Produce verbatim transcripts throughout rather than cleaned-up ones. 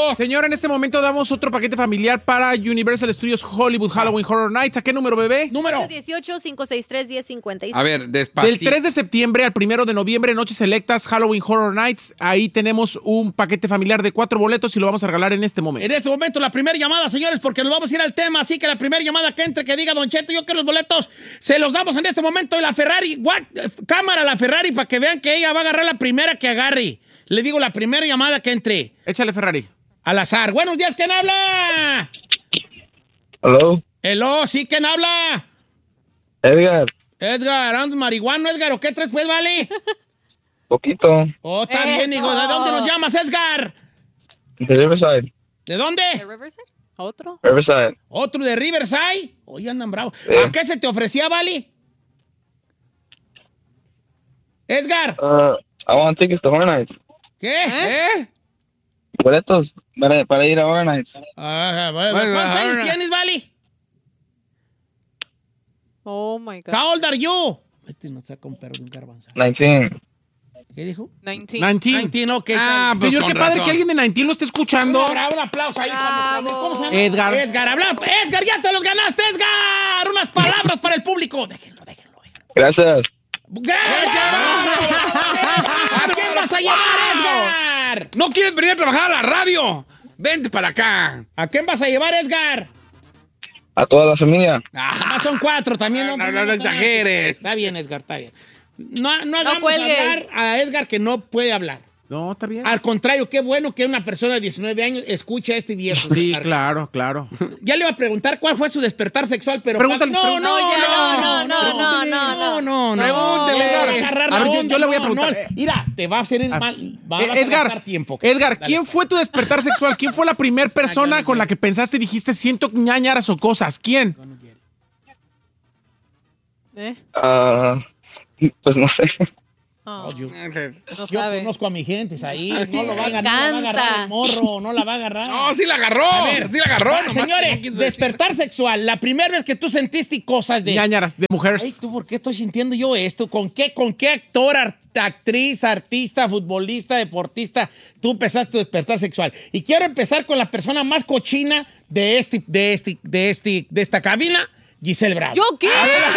Cheto. Señor, en este momento damos otro paquete familiar para Universal Studios Hollywood Halloween Horror Nights. ¿A qué número, bebé? Número. ocho dieciocho, cinco sesenta y tres, diez cincuenta y seis. A ver, despacito. Del tres de septiembre al primero de noviembre, Noches Selectas, Halloween Horror Nights. Ahí tenemos un paquete familiar de cuatro boletos y lo vamos a regalar en este momento. En este momento, la primera llamada, señores, porque nos vamos a ir al tema. Así que la primera llamada que entre, que diga, Don Cheto, yo quiero los boletos, se los damos en este momento. Y la Ferrari, what? Cámara la Ferrari para que vean que ella va a agarrar la primera que agarre. Le digo, la primera llamada que entre. Échale, Ferrari. Al azar. Buenos días, ¿quién habla? Hello, Hello, ¿sí? ¿Quién habla? Edgar, Edgar, ¿andas marihuano, Edgar? ¿O qué traes, pues, vale? poquito, Oh, está bien, hijo. ¿De dónde nos llamas, Edgar? de Riverside, ¿De dónde? ¿De Riverside? ¿Otro? Riverside. ¿Otro de Riverside? Oye, andan bravos. Sí. ¿A qué se te ofrecía, vale? Edgar, Uh, I want tickets to Horror Nights. ¿qué? ¿Eh? Boletos para, para ir a Horror Nights. Ah, bueno, Bueno, ¿cuántos ahora- años tienes, vale? Oh my God. How old are you? Este no saca un perro de un garbanzo. nineteen. ¿Qué dijo? diecinueve. diecinueve. diecinueve, ok. Ah, pues Señor, con qué padre razón. que alguien de diecinueve lo esté escuchando. Un, abra- un aplauso ahí para nuestro amigo. ¿Cómo se llama? Edgar. Edgar, habla. Edgar, ya te los ganaste, Edgar. Unas palabras para el público. Déjenlo, déjenlo, déjenlo. Gracias. ¡Gracias! ¿A quién vas a llevar, Edgar? ¿No quieres venir a trabajar a la radio? Vente para acá. ¿A quién vas a llevar, Edgar? A toda la familia. Ah, son cuatro también. No, no, no, no exageres. Está bien, Edgar, está bien. No, no hagamos cuelgues. hablar a Edgar que no puede hablar. No, está bien. Al contrario, qué bueno que una persona de diecinueve años escuche a este viejo. Sí, claro, claro. Ya le iba a preguntar cuál fue su despertar sexual, pero... Pregúntale, no, pregúntale. no, ya, no, no, no, no, no, no, no. Pregúntele. Edgar, agarrar A la ver, yo- onda, yo le voy a no, preguntar. no. Mira, te va a hacer Ah. mal. Va Eh, a Edgar, gastar tiempo. Edgar, Dale. ¿quién fue tu despertar sexual? ¿Quién fue la primera persona con la que pensaste y dijiste siento ñañaras o cosas? ¿Quién? ¿Eh? Ah, pues no sé. Oh, Yo, no yo sabe. conozco a mi gente ahí. No lo va a Me agarrar, no la va a encanta. agarrar el morro, no la va a agarrar. No, sí la agarró. A ver, sí la agarró. va, nomás que no señores, quiso despertar sexual. La primera vez que tú sentiste cosas de... ñañaras, de Ay, mujeres. ¿tú por qué estoy sintiendo yo esto? ¿Con qué, con qué actor, art- actriz, artista, futbolista, deportista tú empezaste tu despertar sexual? Y quiero empezar con la persona más cochina de este, de este, de este, de esta cabina, Giselle Bravo. ¿Yo qué? Yo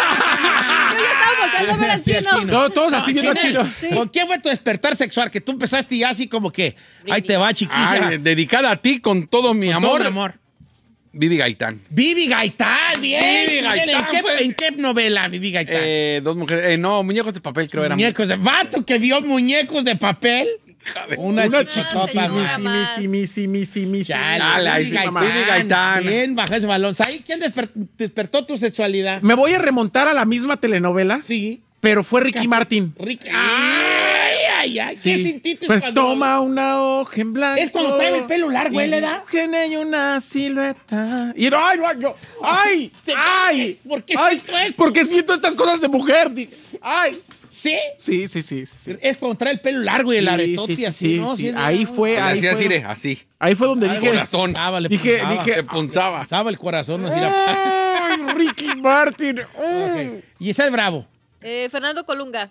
ya estaba volteando a ver al Sí, al chino. chino. No, todos así viendo Chinel, chino. ¿con quién fue tu despertar sexual? Que tú empezaste ya así como que, ahí te va, chiquilla. Ay, dedicada a ti con todo mi Con amor. todo mi amor. Vivi Gaitán. Vivi Gaitán, bien. Vivi Chinel, Gaitán, ¿En qué, fue- en qué novela, Vivi Gaitán? Eh, dos mujeres. Eh, no, muñecos de papel, creo eran. Muñecos de... Vato que vio muñecos de papel. Una, Una chiquitota, señora man. más. misi, misi, misi, misi. Chale, Dale, ahí Vivi sí, Gaitán. Vivi Gaitán. Bien, baja ese balón. ¿Sabes quién desper- despertó tu sexualidad? Me voy a remontar a la misma telenovela, Sí. pero fue Ricky Martin. Ricky. Ay, ay, ay. ¿Qué Sí. sentiste Pues cuando... toma una hoja en blanco. Es cuando trae el pelo largo, ¿eh, le da? Y en ella una silueta. Y no, ay, no, yo, ay, Se- ay. ¿Por qué ay, siento esto? Porque siento estas cosas de mujer. Dije, ay. ¿Sí? Sí, sí, sí. sí. Es cuando trae el pelo largo y el Sí, aretote sí, sí, así, sí, ¿no? sí. es Ahí verdad. fue, Le ahí hacía así, fue. de- así. Ahí fue donde Al dije. corazón. Ah, le Dije, punzaba. dije, Te punzaba. Punzaba el corazón. Así la... Ay, Ricky Martin. Ok. Giselle Bravo. Eh, Fernando Colunga.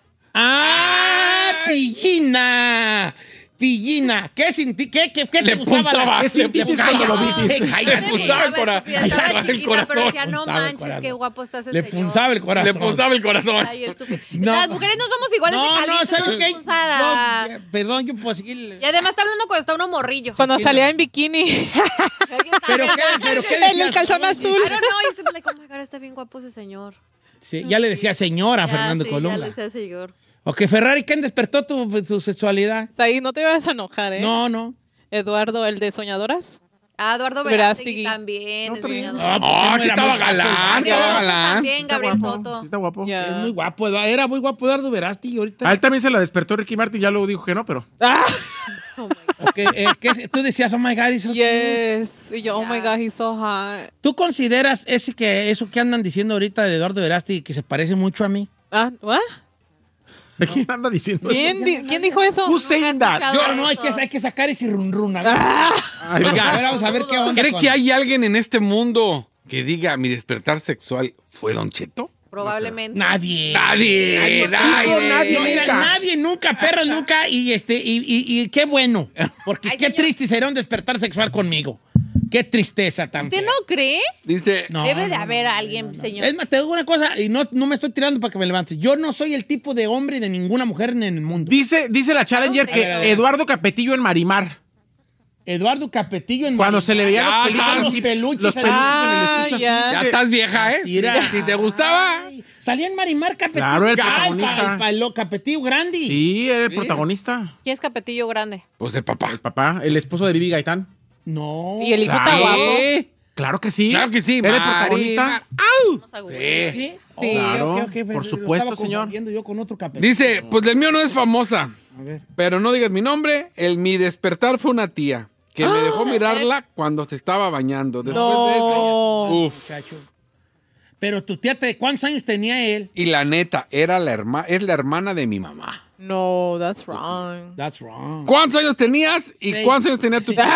¡Ah! ¡Pillina! Pillina. ¿Qué sentí? ¿Qué, qué, qué Le te gustaba? punzaba. La... ¿Qué sentiste cuando lo viste? Cállate. Le punzaba el cora- Estaba estúpida, estaba el chiquita, corazón. pero decía, no Punzaba el manches, corazón. qué guapo está ese Le señor. punzaba el corazón. Le punzaba el corazón. Ay, estúpido. No. Las mujeres no somos iguales de No, no, calientes, ¿sabes somos qué? punzadas. No, perdón, yo puedo seguir. Y además está hablando cuando está uno morrillo. Cuando salía en bikini. ¿Pero qué, pero qué En el decías? calzón Oye, azul. I don't know, yo siempre like, oh my God, está bien guapo ese señor. Sí, ya le decía señora a Ya, Fernando sí, Colunga. Ya le decía señor. Ok, Ferrari, ¿quién despertó tu, tu sexualidad? Ahí no te vas a enojar, ¿eh? No, no. Eduardo, el de Soñadoras. Ah, Eduardo Verástegui. Verástegui también. No, es también. soñador. No, porque Ah, no sí era estaba muy guapo el galán, vato. Gabriel estaba Soto galán. también, Está Gabriel guapo, Soto. sí está guapo. Ya. Es muy guapo, Eduardo. Era muy guapo Eduardo Verástegui ahorita. A él también se la despertó Ricky Martin, ya luego dijo que no, pero. Ah, Ok, eh, ¿qué- tú decías, oh my God, eso- yes. Y yo, oh my Ya. God, he's so hot. ¿Tú consideras ese que, eso que andan diciendo ahorita de Eduardo Verástegui que se parece mucho a mí? Ah, ¿what? ¿Quién anda diciendo ¿Quién, di- ¿quién dijo eso? eso? Who's saying that? escuchado. Yo, no, hay que, hay que sacar ese run run. A ver, Ah, Ay, Oiga, a ver, vamos a ver qué onda. ¿Cree con- que hay alguien en este mundo que diga mi despertar sexual fue Don Cheto? Probablemente. Nadie. Nadie, nadie. nadie, No, mira, nunca. nadie, nunca, perros, nunca. Y, este, y, y, y qué bueno. Porque Ay, qué señor. triste será un despertar sexual conmigo. Qué tristeza tan ¿Usted fea. no cree? Dice, No, Debe de no, haber no, alguien, no, no. señor. Es más, te digo una cosa, y no, no me estoy tirando para que me levantes. Yo no soy el tipo de hombre de ninguna mujer en el mundo. Dice, dice la Challenger No, que a ver, a ver. Eduardo Capetillo en Marimar. Eduardo Capetillo en Cuando Marimar. se le veían Ya, los pelitos, los así, peluches los ahí. peluches en el Ah, estuche ya. así. ya estás vieja, ¿eh? Mira. Si te gustaba. Ay, salía en Marimar Capetillo. Claro, el Ah, protagonista. pa- pa- lo Capetillo Grande. Sí, era el protagonista. ¿Quién es Capetillo Grande? Pues el papá. El papá, el esposo de Vivi Gaitán. No. Y el hijo está Claro. guapo. ¿Eh? Claro que sí. Claro que sí, Era el Mari, protagonista. Mar- ¡Au! Vamos a Sí. ¿Sí? Sí. Claro, ok, ok, pero por lo supuesto, estaba señor. confundiendo yo con otro Capetillo. Dice, pues el mío no es famosa, A ver. pero no digas mi nombre. El mi despertar fue una tía que me dejó mirarla cuando se estaba bañando. Después de eso, No. uf. Muchacho. Pero tu tía, te- ¿cuántos años tenía él? Y la neta, era la herma, es la hermana de mi mamá. No, that's wrong. That's wrong. ¿Cuántos años tenías y Seis. cuántos años tenía tu tía?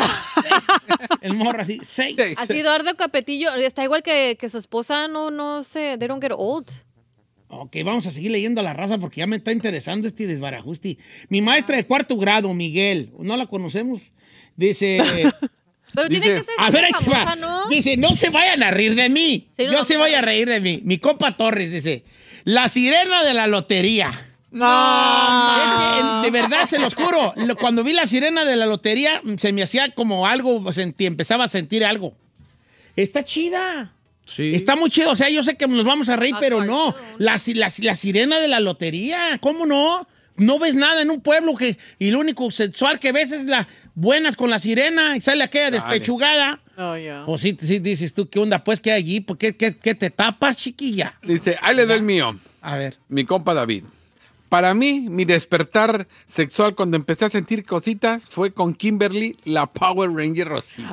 El morro así, seis. Seis. Así Eduardo Capetillo está igual que, que su esposa, no, no sé, they don't get old. Ok, vamos a seguir leyendo la raza porque ya me está interesando este desbarajuste. Mi maestra de cuarto grado, Miguel, no la conocemos, dice... Pero Dice, tiene que ser A ver, ahí gente te va. famosa, ¿no? Dice, no se vayan a reír de mí. Sí, no, Yo no, se no, voy no. a reír de mí. Mi compa Torres dice, la sirena de la lotería. No. Es que, en- de verdad, se los juro, lo- cuando vi la sirena de la lotería, se me hacía como algo, sentí, empezaba a sentir algo. Está chida. Sí. Está muy chido. O sea, yo sé que nos vamos a reír, Ah, pero cartoon. no. La, si- la, la sirena de la lotería, ¿cómo no? No ves nada en un pueblo que, y lo único sexual que ves es la buenas con la sirena y sale aquella despechugada. Oh, yeah. Pues sí, sí, dices tú, ¿qué onda? Pues, ¿qué hay allí? ¿Por qué, qué- qué te tapas, chiquilla? Dice, ahí le doy el mío, A ver. mi compa David. Para mí, mi despertar sexual cuando empecé a sentir cositas fue con Kimberly, la Power Ranger Rosita.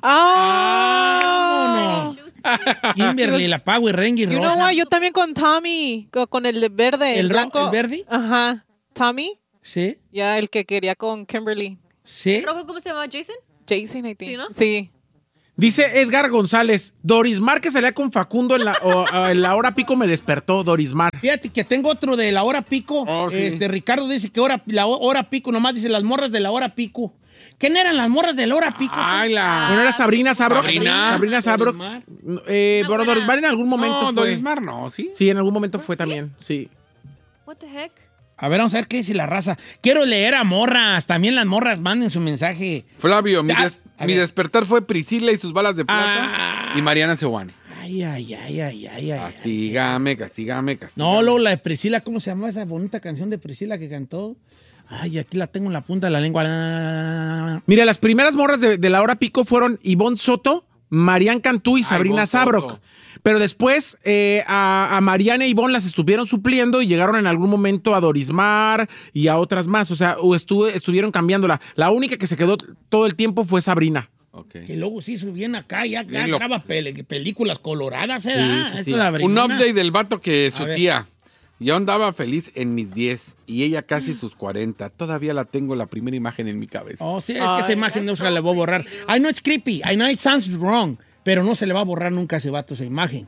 Ah. Vámonos. Kimberly, la Power Ranger You know rosa. what? Yo también con Tommy, co- con el de verde, ¿El el ro- blanco. el verde? Ajá. Tommy, Sí, ya el que quería con Kimberly. sí. ¿Rojo cómo se llama? ¿Jason? Jason, I think. Sí, ¿no? Sí. Dice Edgar González, Dorismar que salía con Facundo en la, o- a- en la hora pico me despertó, Dorismar. Fíjate que tengo otro de la hora pico. Oh, sí. Este, Ricardo dice que hora, la ho- hora pico, nomás dice las morras de la hora pico. ¿Quién eran las morras de la hora pico? Ay, la... Bueno, era Sabrina Sabrock. Sabrina. Sabrina Sabrock. Dorismar. Eh, Una bueno, buena. Dorismar en algún momento No, fue. Dorismar no, ¿sí? Sí, en algún momento fue también, sí. What the heck? A ver, vamos a ver qué dice la raza. Quiero leer a morras. También las morras manden su mensaje. Flavio, mi, Ah, des- a mi ver. despertar fue Priscila y sus balas de plata Ah. y Mariana Sewane. Ay, ay, ay, ay, ay, ay. Castígame, castígame, castígame. No, luego la de Priscila, ¿cómo se llama esa bonita canción de Priscila que cantó? Ay, aquí la tengo en la punta de la lengua. Ah, Mira, las primeras morras de, de la hora pico fueron Ivonne Soto, Marian Cantú y Sabrina Ivonne Sabrock. Soto. Pero después eh, a, a Mariana e Ivonne las estuvieron supliendo y llegaron en algún momento a Dorismar y a otras más. O sea, o estuve, estuvieron cambiándola. La única que se quedó todo el tiempo fue Sabrina. Ok. Que luego sí hizo bien acá, ya, ya Bien lo- graba pele- películas coloradas, ¿eh? Sí, ¿verdad? sí, Esta sí. es la Un brigona. update del vato que su A ver. tía. Yo andaba feliz en mis diez y ella casi sus cuarenta. Todavía la tengo la primera imagen en mi cabeza. Oh, sí, es que esa Ay, imagen no that's se la so voy a borrar. creepy, dude. I know it's creepy, I know it sounds wrong, pero no se le va a borrar nunca a ese vato esa imagen.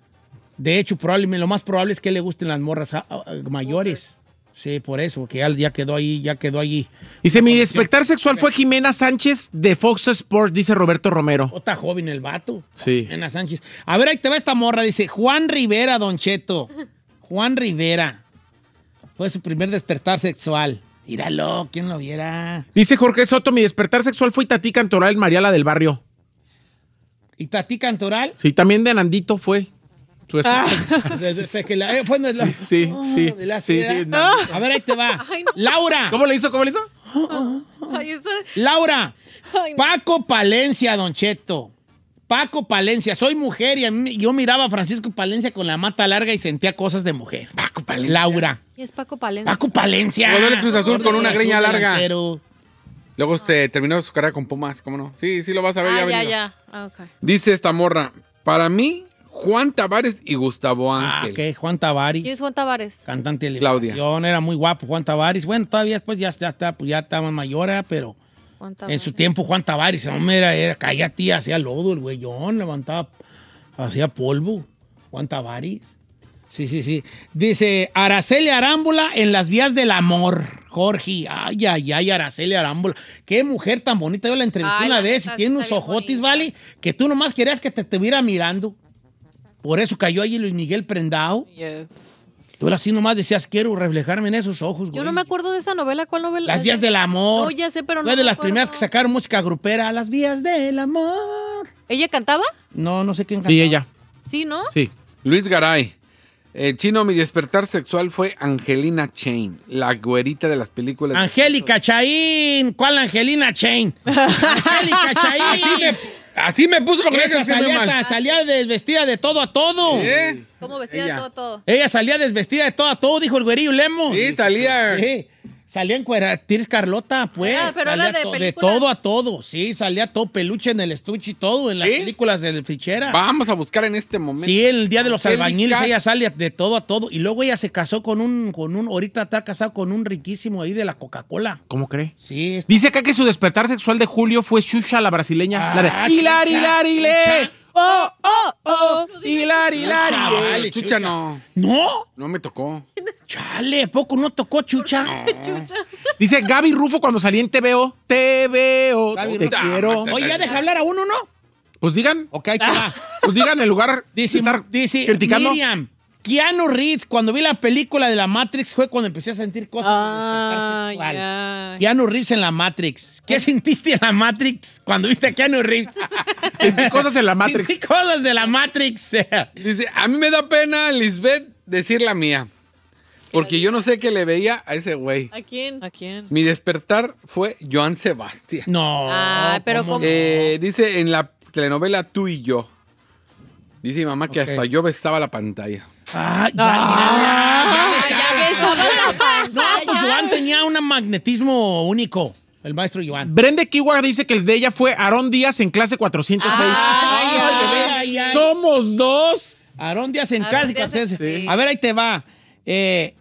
De hecho, probablemente lo más probable es que le gusten las morras ah, ah, mayores. Sí, por eso, que ya, ya quedó ahí, ya quedó ahí. Dice, mi despertar sexual fue Jimena Sánchez de Fox Sports, dice Roberto Romero. Otra joven el vato. Sí. Ana Sánchez. A ver, ahí te va esta morra, dice Juan Rivera, Don Cheto. Juan Rivera. Fue su primer despertar sexual. Míralo, ¿quién lo viera? Dice Jorge Soto, mi despertar sexual fue Tati Cantoral, Mariala del Barrio. ¿Y Tati Cantoral? Sí, también de Nandito fue. Su despertar sexual. Desde que la, eh, fue de la- Sí, sí, Oh, sí. de la Sí, sierra. sí, no. A ver, ahí te va. Ay, no. Laura. ¿Cómo le hizo? ¿Cómo le hizo? Ay, eso- Laura. Ay, no. Paco Palencia, Don Cheto. Paco Palencia. Soy mujer y a mí- yo miraba a Francisco Palencia con la mata larga y sentía cosas de mujer. Paco Palencia. Laura. ¿Y es Paco Palencia? Paco Palencia. Jugador de Cruz Azul con una Cruz greña Azul, larga. delantero. Luego este, terminó su carrera con Pumas, ¿cómo no? Sí, sí lo vas a ver. Ah, ya, ya, venido. ya. Ah, ok. Dice esta morra, para mí, Juan Tavares y Gustavo Ah, Ángel. ok. Juan Tavares. ¿Y es Juan Tavares? Cantante de Claudia. liberación, era muy guapo Juan Tavares. Bueno, todavía después ya, ya está, pues ya estaba mayor, ¿eh? Pero Juan en Tavares. su tiempo Juan Tavares, hombre, era, era caía tía, hacía lodo el güeyón, levantaba, hacía polvo. Juan Tavares. Sí, sí, sí. Dice Araceli Arámbula en Las Vías del Amor. Jorge, ay, ay, ay, Araceli Arámbula. Qué mujer tan bonita. Yo la entrevisté Ay, una la vez y neta, tiene sí unos está bien ojotis, bonita. ¿vale? Que tú nomás querías que te estuviera mirando. Por eso cayó allí Luis Miguel prendado. Yes. Tú así nomás decías, quiero reflejarme en esos ojos, güey. Yo no me acuerdo de esa novela. ¿Cuál novela? Las Vías del Amor. No, ya sé, pero no Fue de me las acuerdo. primeras que sacaron música grupera. Las Vías del Amor. ¿Ella cantaba? No, no sé quién Sí, ella. Sí, ¿no? Sí. Luis Garay. Eh, Chino, mi despertar sexual fue Angelina Chain, la güerita de las películas. de- Angélica Chaín. ¿Cuál Angelina Chain? Angélica Chaín. Así me, así me puso porque Esa me que muy salía, mal. salía desvestida de todo a todo. ¿Eh? Como vestida Ella. de todo, todo. Ella salía desvestida de todo a todo, dijo el güerillo Lemos. Sí, salía. Sí. Salía en Tiris Carlota, pues. Ah, pero salía era de to- películas. todo a todo. Sí, salía todo peluche en el estuche y todo, en las ¿Sí? películas de Fichera. Vamos a buscar en este momento. Sí, en el Día de los Angélica. Albañiles ella sale de todo a todo. Y luego ella se casó con un, con un, ahorita está casado con un riquísimo ahí de la Coca-Cola. ¿Cómo cree? Sí. es- Dice acá que su despertar sexual de julio fue Xuxa, la brasileña. Ah, la de Chucha, Hilar, Hilar, Chucha. Hilar. Oh, oh, oh. Hilar, Hilar, Chucha, Hilar. vale, Chucha, Chucha. no. ¿No? No me tocó. Chale, ¿a poco no tocó Chucha? Dice Gaby Rufo cuando salí en T V O. Te veo, Gaby te Rufo. quiero. Oye, ya deja hablar a uno, ¿no? Pues digan. Ok, ahí te va. Pues digan en lugar de Dice, estar dice criticando. Miriam, Keanu Reeves, cuando vi la película de la Matrix fue cuando empecé a sentir cosas de Ah, despertar sexual. ya. Keanu Reeves en la Matrix. ¿Qué sentiste en la Matrix cuando viste a Keanu Reeves? Sentí cosas en la Matrix. Sentí cosas de la Matrix. Dice, a mí me da pena, Lisbeth, decir la mía. Porque yo no sé qué le veía a ese güey. ¿A quién? ¿A quién? Mi despertar fue Joan Sebastián. No. Ah, pero ¿cómo ¿cómo? no? Eh, dice en la telenovela Tú y yo. Dice mi mamá que Ok. hasta yo besaba la pantalla. Ah, ya, Ah, ya, ya, ya besaba la pantalla. No, pues Joan tenía un magnetismo único. El maestro Joan. Brenda Kiwa dice que el de ella fue Aarón Díaz en clase cuatrocientos seis. Ah, Ay, sí, ay, bebé. ay, ay. Somos dos. Aarón Díaz en Aarón casa y Díaz, cuarenta y seis. sí. A ver, ahí te va. Eh,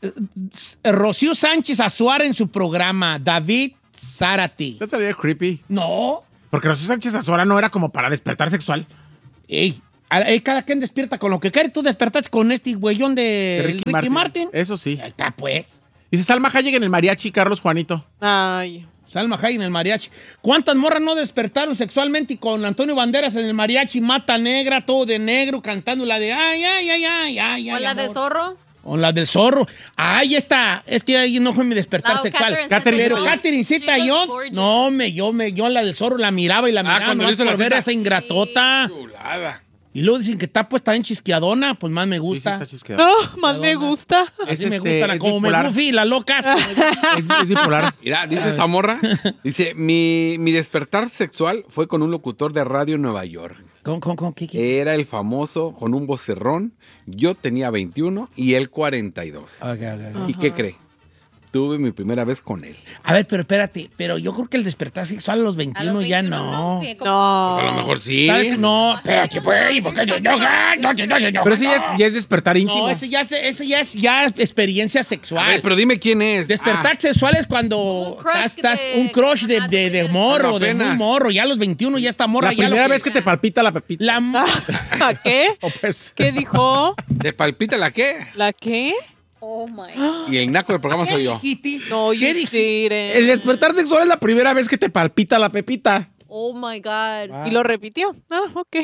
eh, Rocío Sánchez Azuara en su programa, David Zárate. Eso sería creepy. No. Porque Rocío Sánchez Azora no era como para despertar sexual. Ey, a- ey, cada quien despierta con lo que quiere. Tú despertaste con este güeyón de, De Ricky, Martin. Eso sí. Ahí está, pues. Dice Salma Hayek en el mariachi, Carlos Juanito. Ay. Salma Hayek en el mariachi. ¿Cuántas morras no despertaron sexualmente y con Antonio Banderas en el mariachi? Mata negra, todo de negro, cantando la de ay, ay, ay, ay, ay, ¿O ay, la de amor. Zorro? O la del zorro. Ahí está. Es que ahí no fue mi despertar No, sexual. Catherine Catherine, pero Zeta-Jones. Catherine Zeta She looks Jones. gorgeous. No, me, yo, me, yo la del zorro la miraba y la miraba. cuando nomás le hizo la por ver cita. esa ingratota. Chulada. Y luego dicen que está puesta en chisqueadona. Pues más me Sí, sí, gusta. está chisqueado. No, más me gusta. Así Es me este, gusta. la- es como me bipolar. Goofy, las locas. como me Goofy. Es, es bipolar. Mira, dice esta morra. Dice, mi, mi despertar sexual fue con un locutor de radio en Nueva York. ¿Cómo, cómo, cómo? ¿Qué, qué? Era el famoso con un vocerrón. Yo tenía veintiuno y él cuarenta y dos. Ok, ok, ok. ¿Y qué cree? Tuve mi primera vez con él. A ver, pero espérate. Pero yo creo que el despertar sexual a los A veintiuno los ya veintiuno, no. ¿Qué? ¿Cómo? No. A lo mejor sí. ¿Sabes? No, espérate, pues. ¿Por qué yo- yo- no, yo- yo- yo- Pero ese ya es, ya es despertar íntimo. No, ese ya, es- ese ya es ya experiencia sexual. A ver, pero dime quién es. Despertar sexual es cuando Un crush estás, estás- de- un crush de, de, de morro, de muy Apenas. morro. Ya a los veintiuno ya está morra. La ya lo primera que- vez que te palpita la pepita. La, ¿A qué? O pues. ¿Qué dijo? ¿Te palpita la qué? ¿La qué? Oh, my. Y el naco del programa soy yo. Hijitis. No, ¿Qué you dijiste? didn't. El despertar sexual es la primera vez que te palpita la pepita. Oh, my God. Y lo repitió. Ah, ok.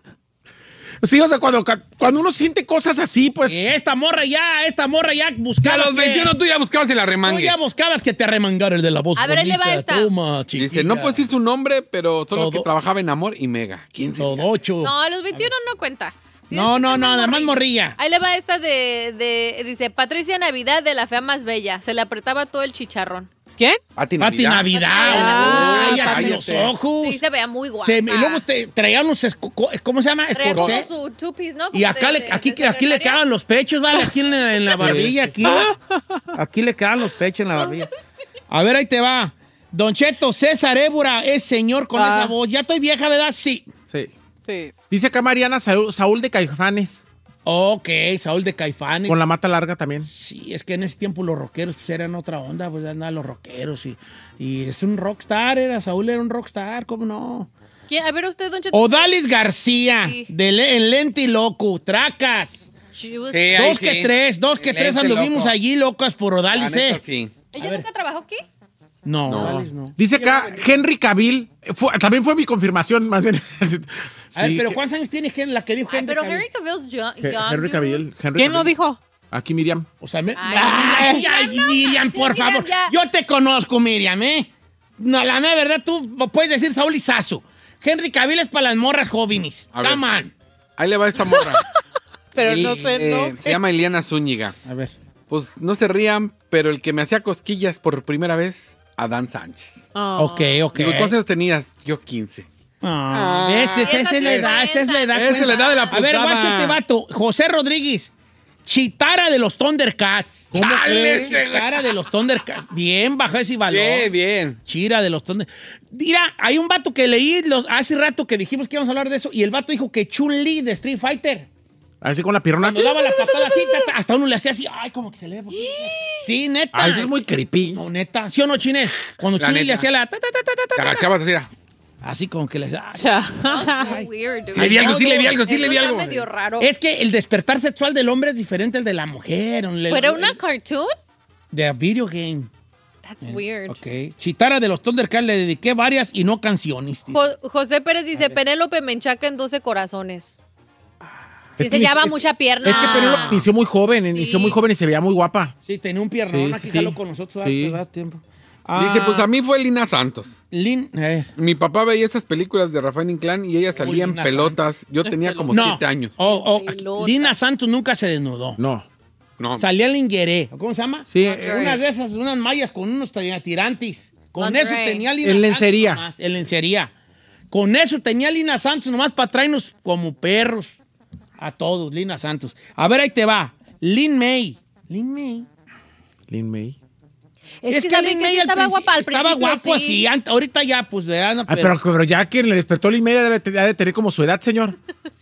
Sí, o sea, cuando, cuando uno siente cosas así, pues. Esta morra ya, esta morra ya Que buscaba. a los que- veintiuno tú ya buscabas el Tú arremangue. ya buscabas que te arremangara el de la voz A ver, ahí le bonita. va esta. Toma, chiquilla. Dice, no puedo decir su nombre, pero solo Todo. que trabajaba en Amor y Mega. ¿Quién se Todo ocho. No, a los veintiuno no cuenta. Tienes No, que no, ser no, más nada más morrilla. Ahí le va esta de, de, dice, Patricia Navidad de La Fea Más Bella. Se le apretaba todo el chicharrón. ¿Quién? Pati Pati Navidad. Ah, Ay, ay, los cállate. ojos. Sí, se veía muy guapa. Se, y luego te, traía unos, esco- ¿cómo se llama? Traía como Escorsé. su two-piece, ¿no? Y Como acá, de- le, de- aquí, de aquí le secretaria. quedaban los pechos, ¿vale? Aquí en la, en la barbilla, aquí. Aquí le quedaban los pechos en la barbilla. A ver, ahí te va. Don Cheto, César Évora es señor con Ah. esa voz. ¿Ya estoy vieja, verdad? Sí. Sí. Sí. Dice acá Mariana Saúl, Saúl de Caifanes. Ok, Saúl de Caifanes. Con la mata larga también. Sí, es que en ese tiempo los rockeros pues, eran otra onda, pues andaban los rockeros y, y es un rockstar, era Saúl era un rockstar, ¿cómo no? ¿Quién? A ver, usted, Don Cheto. Odalis García, Sí. de Le- en Lente y Loco, Tracas. She was- Sí, ahí Dos sí. que tres, dos que tres Excelente, anduvimos loco. allí locas por La Odalis, neta, ¿eh? sí. ¿Ella nunca trabajó aquí? No, No. Odalis no. Dice acá, Henry Cavill, fue- también fue mi confirmación, más bien. A ver, Sí, pero Ge- ¿cuántos años tiene Hen- la que dijo Ay, Henry pero Cavill? Henry Cavill's young. Ge- young, Henry dude. Cavill. Henry ¿Quién lo Cavill. dijo? Aquí Miriam. O sea, me, Ay, Miriam, ay, ya no, Miriam, ya, por Miriam, favor. ya. Yo te conozco, Miriam, ¿eh? No, la mera verdad, tú puedes decir Saúl y Sasso. Henry Cavill es para las morras jóvenes. A ver. Come on. Ahí le va esta morra. Pero Y, no sé, eh, no. Se llama Eliana Zúñiga. A ver. Pues no se rían, pero el que me hacía cosquillas por primera vez, Adán Sánchez. Oh. Ok, ok. Digo, ¿cuántos años tenías? Yo quince. Ah, ¿ves? Esa, esa esa es la sí edad, esa es la edad. Esa es la edad de la A ver, puntada. guacha este vato. José Rodríguez. Chitara de los Thundercats. ¿Cómo Chale, crees? este Chitara de los Thundercats. Bien, bajo ese valor. Bien, bien. Chira de los Thundercats. Mira, hay un vato que leí los, hace rato que dijimos que íbamos a hablar de eso y el vato dijo que Chun-Li de Street Fighter. Así con la pierna. Cuando daba la patada así, ta, ta, hasta uno le hacía así. Ay, como que se le ve. poquito. Sí, neta. Ah, eso es muy creepy. No, neta. ¿Sí o no, Chinel? Cuando La Chun-Li le neta. hacía la... ta, ta, ta, ta, ta, Te ta, agachabas así, era. así como que le hacía... ay. Cha. So weird, dude. Sí, le vi algo, sí le vi algo, sí Eso le vi está algo. medio raro. Es que el despertar sexual del hombre es diferente al de la mujer. El- ¿Fuera el- una cartoon? De video game. That's weird. Ok. Chitara de los Thundercats le dediqué varias y no canciones. tío. Jo- José Pérez dice, Penélope Menchaca en doce corazones. Sí, Es que se llama es- mucha pierna. Es que Penélope inició muy joven, inició Sí. muy joven y se veía muy guapa. Sí, tenía un piernón Sí, aquí, sí, jaló sí. con nosotros Sí. hace hace tiempo. Dije, pues a mí fue Lina Santos. Lin, a ver. Mi papá veía esas películas de Rafael Inclán y ella salía en Lina pelotas. Yo tenía como No. siete años. Oh, oh, Pelota. Lina Santos nunca se desnudó. No. No. Salía lingeré. ¿Cómo se llama? Sí, Lingerie. eh, Unas de esas, unas mallas con unos t- tirantes. Con Lingerie. eso tenía Lina En Santos lencería. nomás, en lencería. Con eso tenía Lina Santos nomás para traernos como perros a todos, Lina Santos. A ver, ahí te va. Lin May. Lin May. Lin May. Es, que, ¿saben que sí al estaba princi- guapa al Estaba principio, guapo sí. así. ant- Ahorita ya, pues, ¿verdad? No, Ah, pero, pero ya quien le despertó Lin May debe, debe de tener como su edad, señor.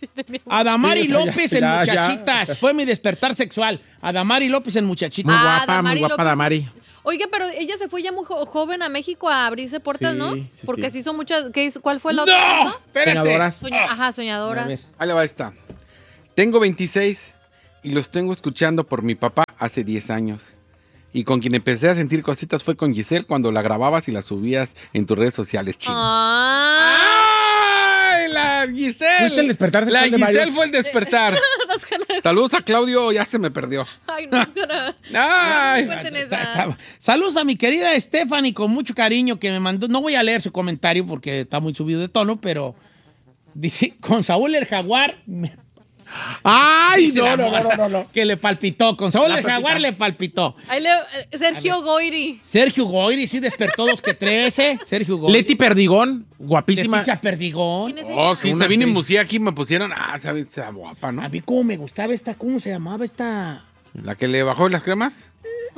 Adamari Sí, o sea, ya- López en ya- ya. Muchachitas. Fue mi despertar sexual. Adamari López en Muchachitas. Muy Ah, guapa, Damari muy guapa López. Damari. Oiga, pero ella se fue ya muy jo- joven a México a abrirse puertas, Sí, ¿no? sí, Porque sí. se hizo muchas... ¿qué hizo? ¿Cuál fue la otra? ¡No! cosa? Espérate. Soñadoras. Soña- Ajá, A ver. soñadoras. Ahí le va esta. Tengo veintiséis y los tengo escuchando por mi papá hace diez años. Y con quien empecé a sentir cositas fue con Giselle cuando la grababas y la subías en tus redes sociales, chino. Ah, ¡Ay, la Giselle! ¿Fuiste el despertar La sexual de Giselle varios? fue el despertar. Saludos a Claudio, ya se me perdió. ay, no, no. ¡Ay! Cuenten Está- esa. está- Saludos a mi querida Stephanie con mucho cariño que me mandó. No voy a leer su comentario porque está muy subido de tono, pero dice, con Saúl el Jaguar. me- ¡Ay, dice no, la no, morra, no, no, no! Que le palpitó. Con Saúl La el Jaguar palpita. le palpitó. Ahí le, eh, Sergio Goyri. Sergio Goyri sí despertó dos que trece. Sergio Goyri. Leti Perdigón, guapísima. Leticia Perdigón. ¿Quién es Oh, ella? sí, Una se vino en actriz. museo aquí me pusieron. Ah, sabes, esa guapa, ¿no? A mí cómo me gustaba esta, ¿cómo se llamaba esta? La que le bajó las cremas.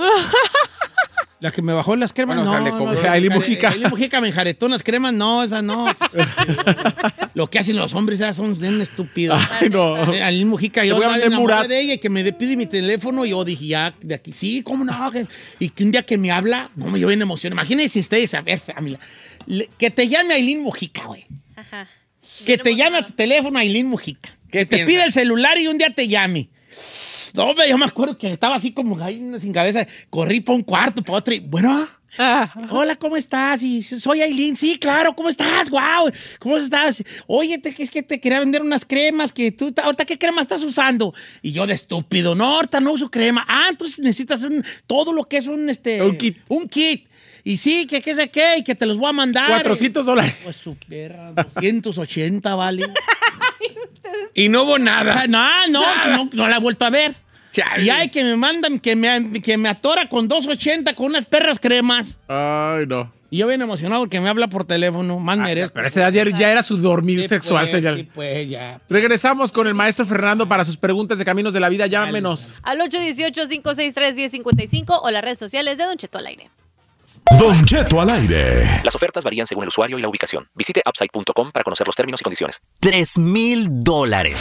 La que me bajó las cremas, Bueno, o sea, no, le no, cobró. no, Aileen Jare- Mujica. Aileen Mujica me enjaretó unas cremas, no, esa no. Lo que hacen los hombres ya son bien estúpidos. Ay, no. Eh, Aileen Mujica, yo Te voy a estaba vender enamorada Murat. de ella y que me de- pide mi teléfono y yo dije, ya, de aquí, sí, cómo no. que- y que un día que me habla, no me yo bien emocionado. Imagínense ustedes, a ver, familia, le- que te llame Aileen Mujica, güey. Ajá. Que Bien te llame a emocionado. tu teléfono Aileen Mujica. Que te piensa? pida el celular y un día te llame. No, hombre, yo me acuerdo que estaba así como ahí sin cabeza. Corrí para un cuarto, para otro y, bueno... Ah, Hola, ¿cómo estás? Y soy Aileen. Sí, claro, ¿cómo estás? Guau, ¿cómo estás? Oye, te, es que te quería vender unas cremas que tú, ahorita, ¿qué crema estás usando? Y yo de estúpido, no, ahorita no uso crema. Ah, entonces necesitas un, todo lo que es un, este... Un kit. Un kit. Y sí, que qué sé qué, y que te los voy a mandar. cuatrocientos dólares. Pues su perra, doscientos ochenta, vale. Y no hubo nada. Ah, no, no, que no, no la he vuelto a ver. Chale. Y hay que me mandan, que me, que me atora con dos ochenta con unas perras cremas. Ay, no. Y yo bien emocionado porque me habla por teléfono. Más merezco. Pero a esa edad ya, ya era su dormir Sí, sexual, pues, señor. sí, pues, ya. Regresamos con el maestro Fernando para sus preguntas de caminos de la vida. Llámenos. Al ocho uno ocho, cinco seis tres, uno cero cinco cinco o las redes sociales de Don Cheto al aire. Don Cheto al aire. Las ofertas varían según el usuario y la ubicación. Visite upside punto com para conocer los términos y condiciones. Tres mil dólares.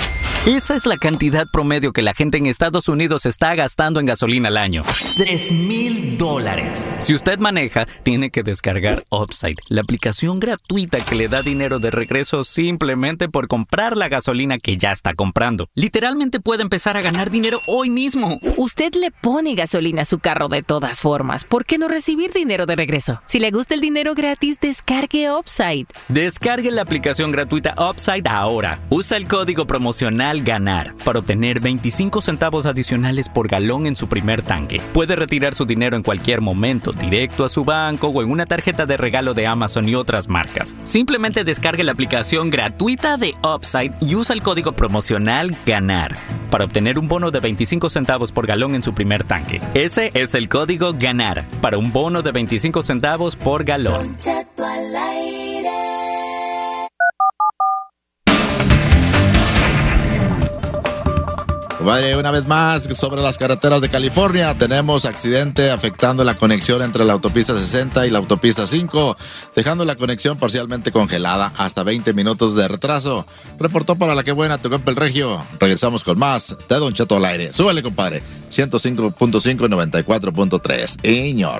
Esa es la cantidad promedio que la gente en Estados Unidos está gastando en gasolina al año. Tres mil dólares. Si usted maneja, tiene que descargar Upside, la aplicación gratuita que le da dinero de regreso simplemente por comprar la gasolina que ya está comprando. Literalmente puede empezar a ganar dinero hoy mismo. Usted le pone gasolina a su carro de todas formas. ¿Por qué no recibir dinero de regreso? Si le gusta el dinero gratis, descargue Upside. Descargue la aplicación gratuita Upside ahora. Usa el código promocional GANAR para obtener veinticinco centavos adicionales por galón en su primer tanque. Puede retirar su dinero en cualquier momento, directo a su banco o en una tarjeta de regalo de Amazon y otras marcas. Simplemente descargue la aplicación gratuita de Upside y usa el código promocional GANAR para obtener un bono de veinticinco centavos por galón en su primer tanque. Ese es el código GANAR para un bono de veinticinco centavos por galón. Don Cheto al aire. Vale, una vez más, sobre las carreteras de California, tenemos accidente afectando la conexión entre la autopista sesenta y la autopista cinco, dejando la conexión parcialmente congelada, hasta veinte minutos de retraso. Reportó para La Que Buena, tu compa el Regio. Regresamos con más de Don Cheto al aire. Súbele, compadre. ciento cinco punto cinco y noventa y cuatro punto tres. Iñor.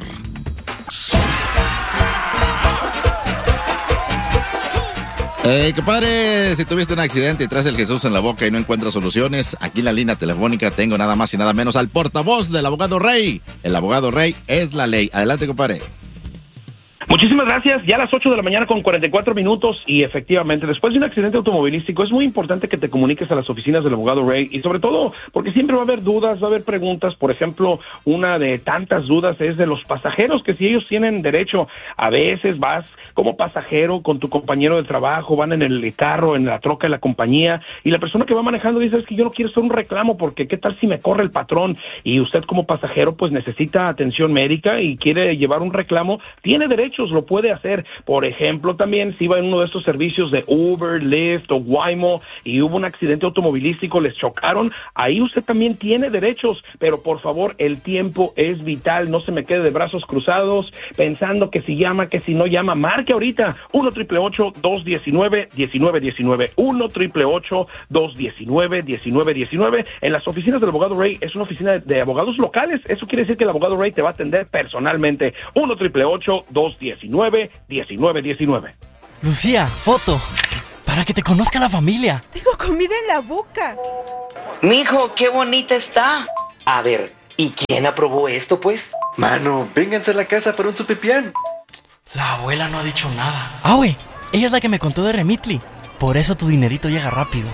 Hey, compadre, si tuviste un accidente y traes el Jesús en la boca y no encuentras soluciones, aquí en la línea telefónica tengo nada más y nada menos al portavoz del abogado Rey. El abogado Rey es la ley. Adelante, compadre. Muchísimas gracias. Ya a las ocho de la mañana con cuarenta y cuatro minutos y efectivamente, después de un accidente automovilístico, es muy importante que te comuniques a las oficinas del abogado Ray y sobre todo porque siempre va a haber dudas, va a haber preguntas. Por ejemplo, una de tantas dudas es de los pasajeros, que si ellos tienen derecho, a veces vas como pasajero con tu compañero de trabajo, van en el carro, en la troca de la compañía y la persona que va manejando dice, es que yo no quiero hacer un reclamo porque qué tal si me corre el patrón, y usted como pasajero pues necesita atención médica y quiere llevar un reclamo, tiene derecho, lo puede hacer. Por ejemplo, también si va en uno de estos servicios de Uber, Lyft o Waymo y hubo un accidente automovilístico, les chocaron, ahí usted también tiene derechos, pero por favor, el tiempo es vital, no se me quede de brazos cruzados pensando que si llama, que si no llama, marque ahorita uno triple ocho, dos diecinueve, diecinueve diecinueve, uno triple ocho, dos diecinueve, diecinueve diecinueve. En las oficinas del abogado Ray es una oficina de, de abogados locales, eso quiere decir que el abogado Ray te va a atender personalmente. uno triple ocho, dos diecinueve, diecinueve diecinueve. Lucía, foto, para que te conozca la familia. Tengo comida en la boca. Mijo, qué bonita está. A ver, ¿y quién aprobó esto, pues? Mano, vénganse a la casa para un supipián. La abuela no ha dicho nada. Ah, güey, ella es la que me contó de Remitly. Por eso tu dinerito llega rápido.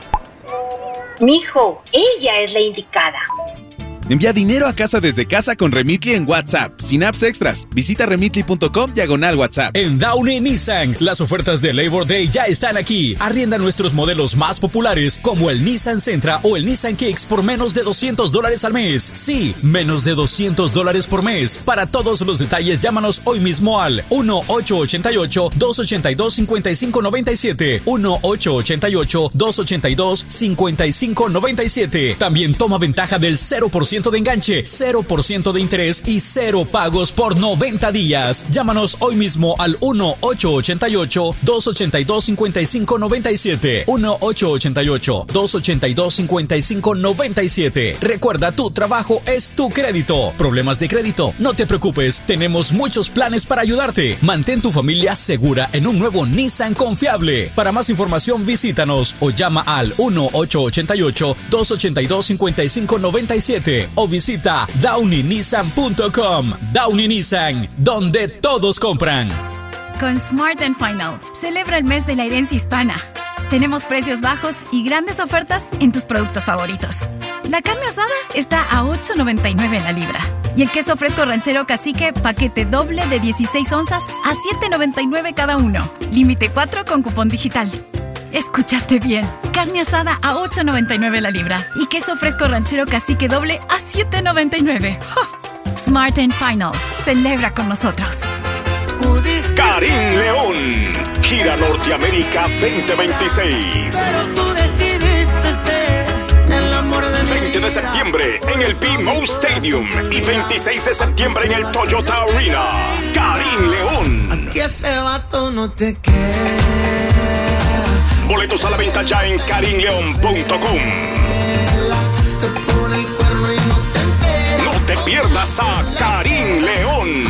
Mijo, ella es la indicada. Envía dinero a casa desde casa con Remitly en WhatsApp, sin apps extras. Visita remitly punto com diagonal WhatsApp. En Downey Nissan, las ofertas de Labor Day ya están aquí. Arrienda nuestros modelos más populares, como el Nissan Sentra o el Nissan Kicks, por menos de doscientos dólares al mes. Sí, menos de doscientos dólares por mes. Para todos los detalles, llámanos hoy mismo al uno ocho ocho ocho, dos ocho dos, cinco cinco nueve siete. uno ocho ocho ocho, dos ocho dos, cinco cinco nueve siete. También toma ventaja del cero por ciento de enganche, cero por ciento de interés y cero pagos por noventa días. Llámanos hoy mismo al uno ocho ocho ocho, dos ocho dos, cinco cinco nueve siete. uno ocho ocho ocho, dos ocho dos, cinco cinco nueve siete. Recuerda, tu trabajo es tu crédito. ¿Problemas de crédito? No te preocupes, tenemos muchos planes para ayudarte. Mantén tu familia segura en un nuevo Nissan confiable. Para más información, visítanos o llama al uno ocho ocho ocho, dos ocho dos, cinco cinco nueve siete o visita downey nissan punto com. Downey Nissan, donde todos compran. Con Smart and Final, celebra el mes de la herencia hispana. Tenemos precios bajos y grandes ofertas en tus productos favoritos. La carne asada está a ocho noventa y nueve la libra. Y el queso fresco ranchero cacique, paquete doble de dieciséis onzas a siete noventa y nueve cada uno. Límite cuatro con cupón digital. Escuchaste bien. Carne asada a ocho noventa y nueve la libra. Y queso fresco ranchero cacique doble a siete noventa y nueve. ¡Oh! Smart and Final. Celebra con nosotros. Karim León. Gira Norteamérica veinte veintiséis. Pero tú decidiste ser el amor de mi veinte de septiembre en el B M O Stadium y veintiséis de septiembre en el Toyota Arena. Karim León. A ti ese vato no te queda. Boletos a la venta ya en karim león punto com. No te pierdas a Karim León.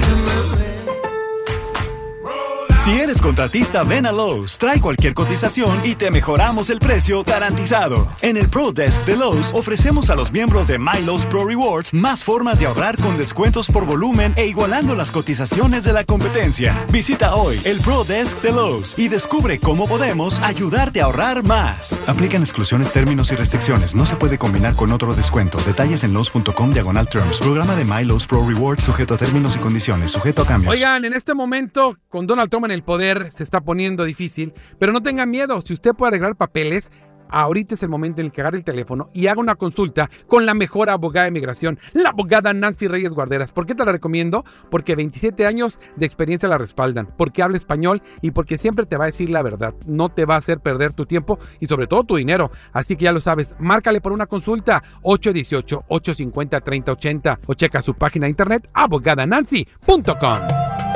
Si eres contratista, ven a Lowe's, trae cualquier cotización y te mejoramos el precio garantizado. En el Pro Desk de Lowe's ofrecemos a los miembros de My Lowe's Pro Rewards más formas de ahorrar con descuentos por volumen e igualando las cotizaciones de la competencia. Visita hoy el Pro Desk de Lowe's y descubre cómo podemos ayudarte a ahorrar más. Aplican exclusiones, términos y restricciones. No se puede combinar con otro descuento. Detalles en Lowe's punto com diagonal terms. Programa de My Lowe's Pro Rewards sujeto a términos y condiciones. Sujeto a cambios. Oigan, en este momento con Donald Trump en el poder se está poniendo difícil, pero no tengan miedo. Si usted puede arreglar papeles, ahorita es el momento en el que agarre el teléfono y haga una consulta con la mejor abogada de migración, la abogada Nancy Reyes Guarderas. ¿Por qué te la recomiendo? Porque veintisiete años de experiencia la respaldan, porque habla español y porque siempre te va a decir la verdad. No te va a hacer perder tu tiempo y sobre todo tu dinero. Así que ya lo sabes, márcale por una consulta ocho uno ocho, ocho cinco cero, tres cero ocho cero o checa su página de internet abogada nancy punto com.